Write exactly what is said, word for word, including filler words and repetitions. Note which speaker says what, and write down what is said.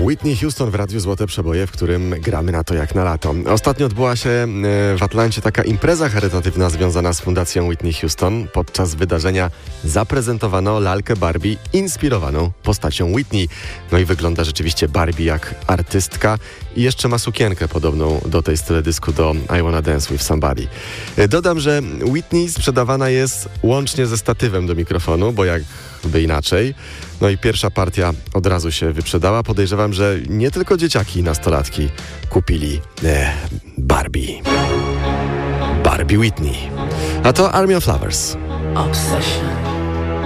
Speaker 1: Whitney Houston w Radiu Złote Przeboje, w którym gramy na to jak na lato. Ostatnio odbyła się w Atlancie taka impreza charytatywna związana z Fundacją Whitney Houston. Podczas wydarzenia zaprezentowano lalkę Barbie inspirowaną postacią Whitney. No i wygląda rzeczywiście Barbie jak artystka i jeszcze ma sukienkę podobną do tej z teledysku do I Wanna Dance With Somebody. Dodam, że Whitney sprzedawana jest łącznie ze statywem do mikrofonu, bo jakby inaczej. No i pierwsza partia od razu się wyprzedała. Podejrzewam, że nie tylko dzieciaki i nastolatki kupili e, Barbie. Barbie Whitney. A to Army of Lovers.
Speaker 2: Obsession.